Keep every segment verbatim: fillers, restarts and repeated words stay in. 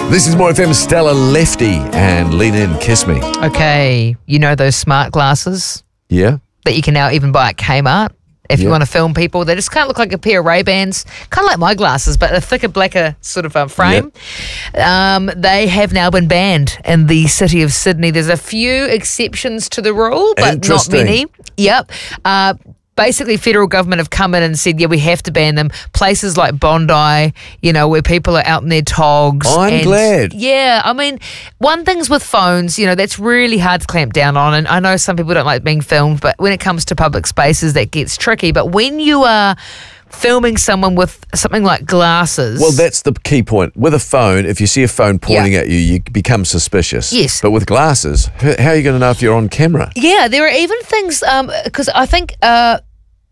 This is More F M, Stella Lefty and Lean In, Kiss Me. Okay, you know those smart glasses Yeah? that you can now even buy at Kmart? If you Yeah. want to film people, they just kind of look like a pair of Ray-Bans, kind of like my glasses, but a thicker, blacker sort of uh, frame. Um, they have now been banned in the city of Sydney. There's a few exceptions to the rule, but not Interesting. many. Yep. Uh, Basically, federal government have come in and said, yeah, we have to ban them. Places like Bondi, you know, where people are out in their togs. I'm and, glad. Yeah, I mean, one thing's with phones, you know, that's really hard to clamp down on. And I know some people don't like being filmed, but when it comes to public spaces, that gets tricky. But when you are filming someone with something like glasses. Well, that's the key point. With a phone, if you see a phone pointing Yeah. at you, you become suspicious. Yes. But with glasses, h- how are you going to know if you're on camera? Yeah, there are even things, because I think uh,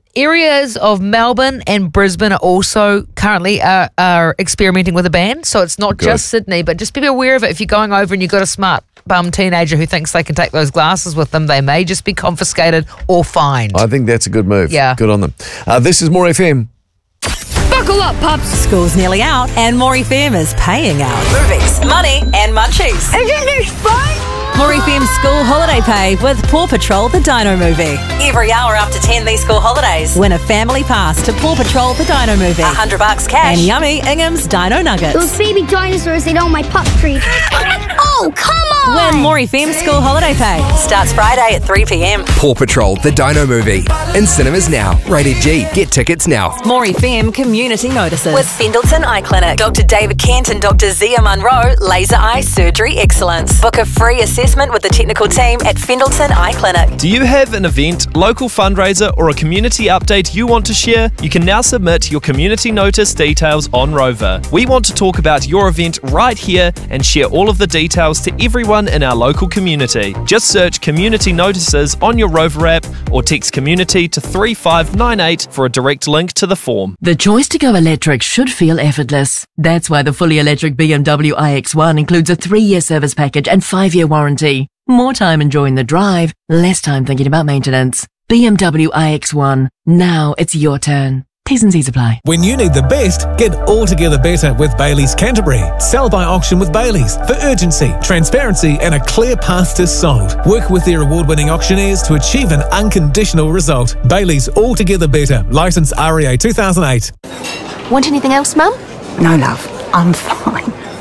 areas of Melbourne and Brisbane are also currently uh, are experimenting with a ban. So it's not Good. just Sydney, but just be aware of it. If you're going over and you've got a smart bum teenager who thinks they can take those glasses with them, they may just be confiscated or fined. I think that's a good move. Yeah. Good on them. Uh, this is More F M. Buckle up, pups. School's nearly out and More F M is paying out. Movies, money and munchies. Isn't this fun? More F M school holiday pay with Paw Patrol the Dino Movie. Every hour up to ten these school holidays. Win a family pass to Paw Patrol the Dino Movie. A hundred bucks cash. And yummy Ingham's Dino Nuggets. Those baby dinosaurs ate all my pup treats. Oh, come on! Win More F M school holiday pay. Starts Friday at three p.m. Paw Patrol the Dino Movie. In cinemas now. Rated G. Get tickets now. More F M community notices. With Fendleton Eye Clinic. Doctor David Kent and Doctor Zia Munro. Laser Eye Surgery Excellence. Book a free assessment with the technical team at Fendleton Eye Clinic. Do you have an event, local fundraiser, or a community update you want to share? You can now submit your community notice details on Rover. We want to talk about your event right here and share all of the details to everyone in our local community. Just search Community Notices on your Rover app or text Community to three five nine eight for a direct link to the form. The choice to go electric should feel effortless. That's why the fully electric B M W i X one includes a three-year service package and five-year warranty. More time enjoying the drive, less time thinking about maintenance. B M W i X one. Now it's your turn. T's and C's apply. When you need the best, get altogether better with Bailey's Canterbury. Sell by auction with Bailey's for urgency, transparency and a clear path to sold. Work with their award-winning auctioneers to achieve an unconditional result. Bailey's Altogether Better. Licence R E A two thousand eight. Want anything else, Mum? No, love. I'm fine.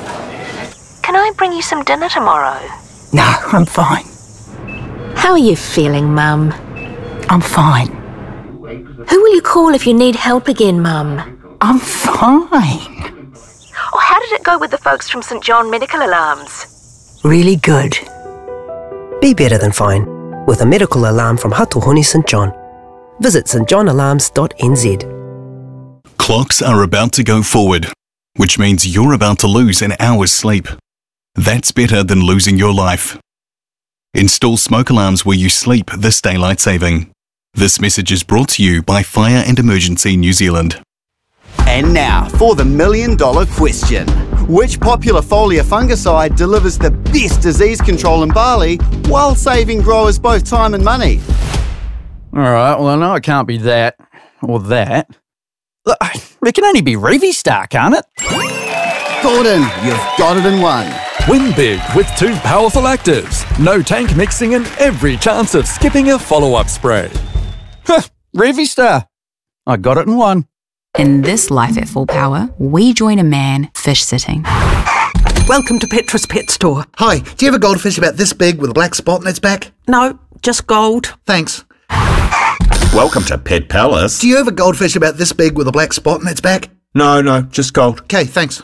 Can I bring you some dinner tomorrow? No, I'm fine. How are you feeling, Mum? I'm fine. Who will you call if you need help again, Mum? I'm fine. Or how did it go with the folks from St John Medical Alarms? Really good. Be better than fine with a medical alarm from Hatuhoni St John. Visit st john alarms dot n z. Clocks are about to go forward, which means you're about to lose an hour's sleep. That's better than losing your life. Install smoke alarms where you sleep this daylight saving. This message is brought to you by Fire and Emergency New Zealand. And now for the million dollar question. Which popular foliar fungicide delivers the best disease control in barley while saving growers both time and money? All right, well, I know it can't be that or that. Look, it can only be Revistar, can't it? Gordon, you've got it in one. Win big with two powerful actives. No tank mixing and every chance of skipping a follow-up spray. Revistar. I got it in one. In this Life at Full Power, we join a man fish sitting. Welcome to Petra's Pet Store. Hi, do you have a goldfish about this big with a black spot on its back? No, just gold. Thanks. Welcome to Pet Palace. Do you have a goldfish about this big with a black spot on its back? No, no, just gold. Okay, thanks.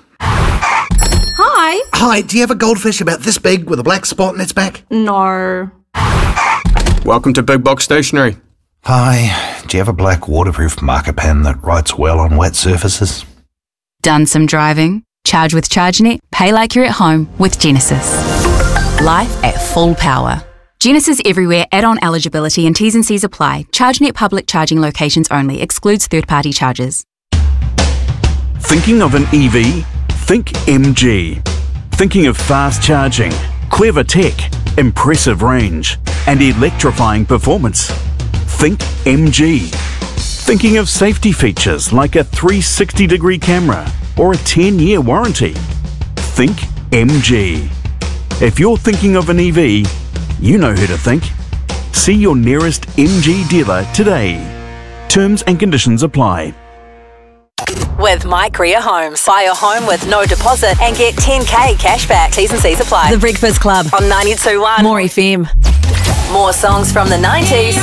Hi. Hi, do you have a goldfish about this big with a black spot on its back? No. Welcome to Big Box Stationery. Hi, do you have a black waterproof marker pen that writes well on wet surfaces? Done some driving? Charge with ChargeNet, pay like you're at home with Genesis. Life at full power. Genesis everywhere, add-on eligibility and T's and C's apply. ChargeNet public charging locations only, excludes third-party charges. Thinking of an E V? Think M G. Thinking of fast charging, clever tech, impressive range, and electrifying performance? Think M G. Thinking of safety features like a three sixty degree camera or a ten year warranty? Think M G. If you're thinking of an E V, you know who to think. See your nearest M G dealer today. Terms and conditions apply. With Mike Rea Homes. Buy a home with no deposit and get ten K cash back. T's and C's apply. The Breakfast Club on ninety-two point one More F M. More songs from the nineties.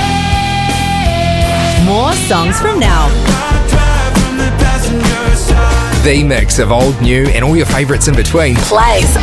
More songs from now. The mix of old, new, and all your favourites in between. Plays